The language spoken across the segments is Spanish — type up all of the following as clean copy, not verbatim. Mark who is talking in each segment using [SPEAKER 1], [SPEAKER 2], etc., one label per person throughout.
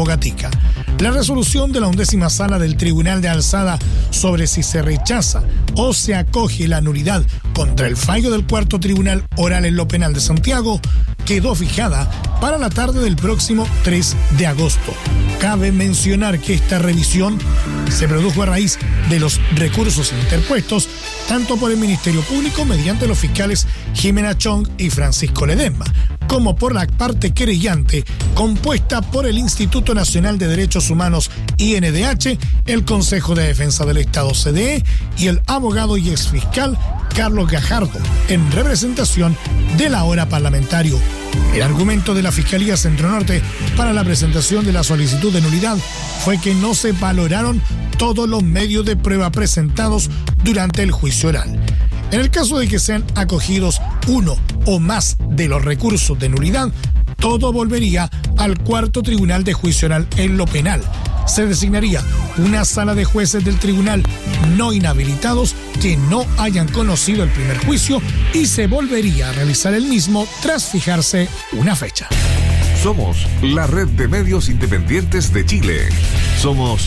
[SPEAKER 1] Bogatica. La resolución de la 11ª Sala del Tribunal de Alzada sobre si se rechaza o se acoge la nulidad contra el fallo del Cuarto Tribunal Oral en lo Penal de Santiago quedó fijada para la tarde del próximo 3 de agosto. Cabe mencionar que esta revisión se produjo a raíz de los recursos interpuestos tanto por el Ministerio Público mediante los fiscales Jimena Chong y Francisco Ledesma, como por la parte querellante compuesta por el Instituto Nacional de Derechos Humanos INDH, el Consejo de Defensa del Estado CDE y el abogado y exfiscal Carlos Gajardo, en representación del ahora parlamentario. El argumento de la Fiscalía Centro Norte para la presentación de la solicitud de nulidad fue que no se valoraron todos los medios de prueba presentados durante el juicio oral. En el caso de que sean acogidos uno o más de los recursos de nulidad, todo volvería al Cuarto Tribunal de Juicio Oral en lo penal. Se designaría una sala de jueces del tribunal no inhabilitados que no hayan conocido el primer juicio y se volvería a realizar el mismo tras fijarse una fecha.
[SPEAKER 2] Somos la red de medios independientes de Chile. Somos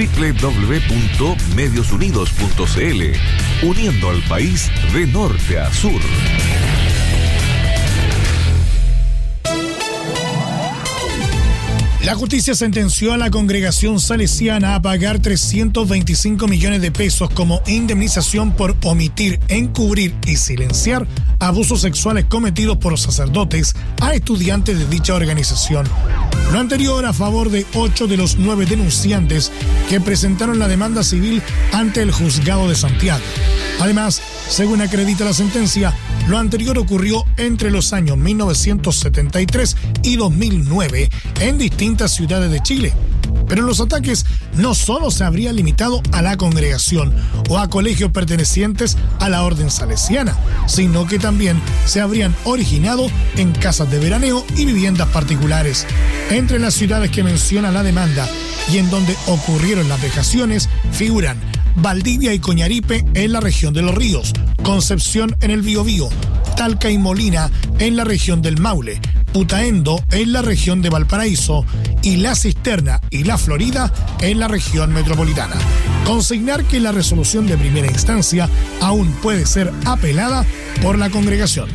[SPEAKER 2] www.mediosunidos.cl, uniendo al país de norte a sur.
[SPEAKER 1] La justicia sentenció a la congregación salesiana a pagar 325 millones de pesos como indemnización por omitir, encubrir y silenciar abusos sexuales cometidos por los sacerdotes a estudiantes de dicha organización. Lo anterior a favor de 8 de los 9 denunciantes que presentaron la demanda civil ante el juzgado de Santiago. Además, según acredita la sentencia, lo anterior ocurrió entre los años 1973 y 2009 en distintas ciudades de Chile. Pero los ataques no solo se habrían limitado a la congregación o a colegios pertenecientes a la orden salesiana, sino que también se habrían originado en casas de veraneo y viviendas particulares. Entre las ciudades que menciona la demanda y en donde ocurrieron las vejaciones figuran Valdivia y Coñaripe en la región de Los Ríos, Concepción en el Biobío, Talca y Molina en la región del Maule, Putaendo en la región de Valparaíso y La Cisterna y La Florida en la región metropolitana. Consignar que la resolución de primera instancia aún puede ser apelada por la congregación.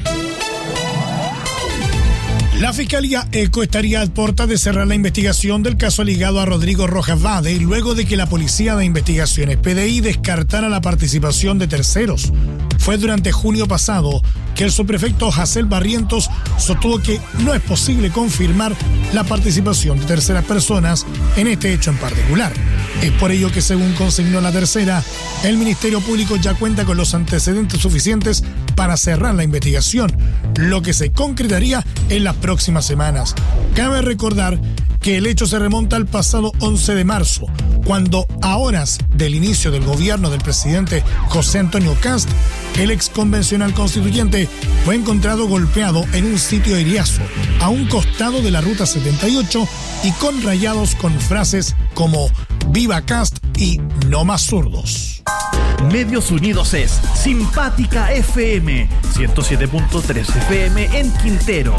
[SPEAKER 1] La Fiscalía ECO estaría a puertas de cerrar la investigación del caso ligado a Rodrigo Rojas Vade luego de que la Policía de Investigaciones PDI descartara la participación de terceros. Fue durante junio pasado que el subprefecto Jacel Barrientos sostuvo que no es posible confirmar la participación de terceras personas en este hecho en particular. Es por ello que, según consignó la tercera, el Ministerio Público ya cuenta con los antecedentes suficientes para cerrar la investigación, lo que se concretaría en las próximas semanas. Cabe recordar que el hecho se remonta al pasado 11 de marzo, cuando, a horas del inicio del gobierno del presidente José Antonio Kast, el ex convencional constituyente fue encontrado golpeado en un sitio de Iriazo, a un costado de la Ruta 78 y con rayados con frases como «Viva Kast» y «No más zurdos».
[SPEAKER 3] Medios Unidos es Simpática FM, 107.3 FM en Quintero,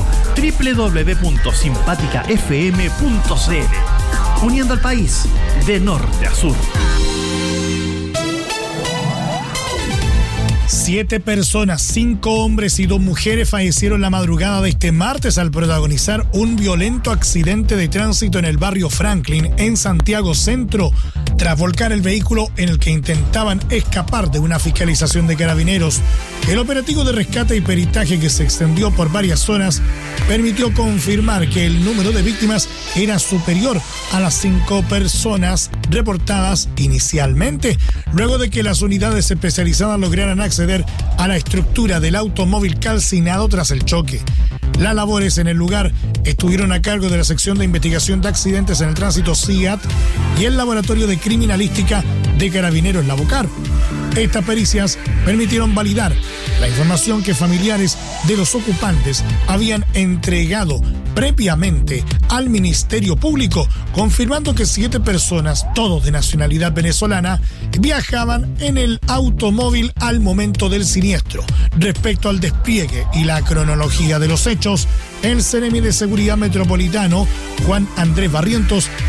[SPEAKER 3] www.simpaticafm.cl, uniendo al país de norte a sur.
[SPEAKER 1] 7 personas, 5 hombres y 2 mujeres fallecieron la madrugada de este martes al protagonizar un violento accidente de tránsito en el barrio Franklin, en Santiago Centro, tras volcar el vehículo en el que intentaban escapar de una fiscalización de carabineros. El operativo de rescate y peritaje, que se extendió por varias horas, permitió confirmar que el número de víctimas era superior a las 5 personas reportadas inicialmente, luego de que las unidades especializadas lograran acceder a la estructura del automóvil calcinado tras el choque. Las labores en el lugar estuvieron a cargo de la sección de investigación de accidentes en el tránsito CIAT y el laboratorio de criminalística de Carabineros La Bocar. Estas pericias permitieron validar la información que familiares de los ocupantes habían entregado previamente al Ministerio Público, confirmando que 7 personas, todos de nacionalidad venezolana, viajaban en el automóvil al momento del siniestro. Respecto al despliegue y la cronología de los hechos, el Seremi de Seguridad Metropolitano, Juan Andrés Barrientos,